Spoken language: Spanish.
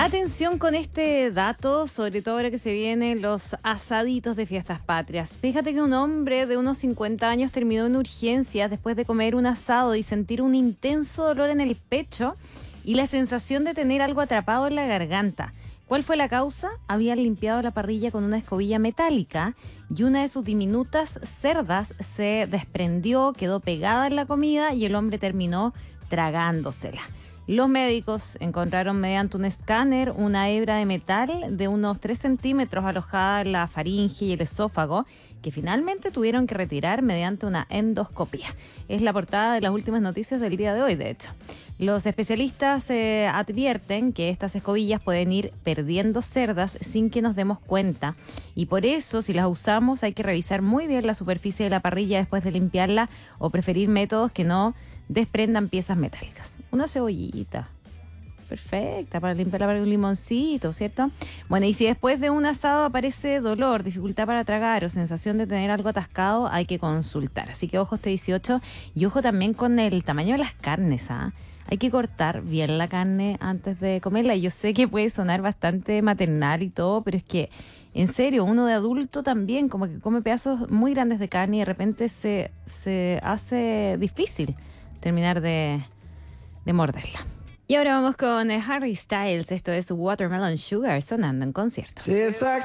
Atención con este dato, sobre todo ahora que se vienen los asaditos de fiestas patrias. Fíjate que un hombre de unos 50 años terminó en urgencias después de comer un asado y sentir un intenso dolor en el pecho y la sensación de tener algo atrapado en la garganta. ¿Cuál fue la causa? Habían limpiado la parrilla con una escobilla metálica y una de sus diminutas cerdas se desprendió, quedó pegada en la comida y el hombre terminó tragándosela. Los médicos encontraron mediante un escáner una hebra de metal de unos 3 centímetros alojada en la faringe y el esófago, que finalmente tuvieron que retirar mediante una endoscopia. Es la portada de las últimas noticias del día de hoy, de hecho. Los especialistas advierten que estas escobillas pueden ir perdiendo cerdas sin que nos demos cuenta, y por eso, si las usamos, hay que revisar muy bien la superficie de la parrilla después de limpiarla o preferir métodos que no desprendan piezas metálicas. Una cebollita, perfecta para limpiarla, para un limoncito, ¿cierto? Bueno, y si después de un asado aparece dolor, dificultad para tragar o sensación de tener algo atascado, hay que consultar. Así que ojo este 18 y ojo también con el tamaño de las carnes, ¿ah? Hay que cortar bien la carne antes de comerla. Y yo sé que puede sonar bastante maternal y todo, pero es que, en serio, uno de adulto también como que come pedazos muy grandes de carne y de repente se hace difícil terminar de morderla. Y ahora vamos con Harry Styles. Esto es Watermelon Sugar sonando en concierto.